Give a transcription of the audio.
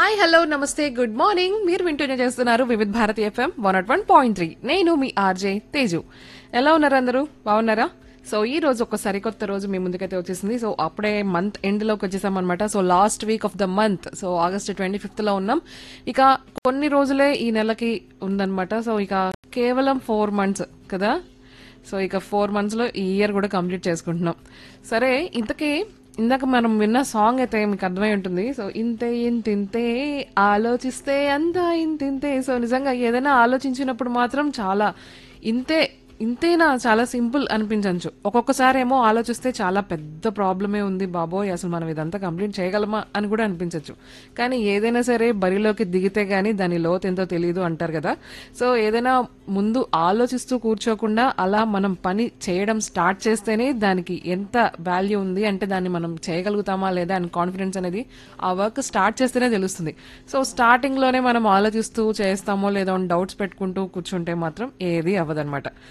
Hi hello నమస్తే good morning. మీరు వింటూనే చేస్తున్నారు వివిధ్ భారతి ఎఫ్ఎం 101.3. నేను మీ ఆర్జే తేజు. ఎలా ఉన్నారు అందరూ? బాగున్నారా? సో ఈ రోజు ఒక సరికొత్త రోజు మీ ముందుకైతే వచ్చేసింది. సో అప్పుడే మంత్ ఎండ్ లోకి వచ్చేసాం అనమాట. So last week off the month, so August 25th లో ఉన్నాం. ఇక కొన్ని రోజులే ఈ నెలకి ఉందన్నమాట. సో ఇక కేవలం 4 months కదా. సో ఇక 4 months లో ఈ ఇయర్ కూడా కంప్లీట్ చేసుకుంటున్నాం. సరే, ఇంతకీ ఇందాక మనం విన్న సాంగ్ అయితే మీకు అర్థమై ఉంటుంది. సో ఇంతే ఇంతింతే ఆలోచిస్తే అంతా ఇంతింతే. సో నిజంగా ఏదైనా ఆలోచించినప్పుడు మాత్రం చాలా ఇంతే ఇంతేనా, చాలా సింపుల్ అనిపించవచ్చు. ఒక్కొక్కసారి ఏమో ఆలోచిస్తే చాలా పెద్ద ప్రాబ్లమే ఉంది బాబోయ్, అసలు మనం ఇదంతా కంప్లీట్ చేయగలమా అని కూడా అనిపించవచ్చు. కానీ ఏదైనా సరే బరిలోకి దిగితే గానీ దాని లోతు ఎంతో తెలియదు అంటారు కదా. సో ఏదైనా ముందు ఆలోచిస్తూ కూర్చోకుండా అలా మనం పని చేయడం స్టార్ట్ చేస్తేనే దానికి ఎంత వాల్యూ ఉంది, అంటే దాన్ని మనం చేయగలుగుతామా లేదా అని కాన్ఫిడెన్స్ అనేది ఆ వర్క్ స్టార్ట్ చేస్తేనే తెలుస్తుంది. సో స్టార్టింగ్ లోనే మనం ఆలోచిస్తూ చేస్తామో లేదో అని డౌట్స్ పెట్టుకుంటూ కూర్చుంటే మాత్రం ఏది అవ్వదన్నమాట.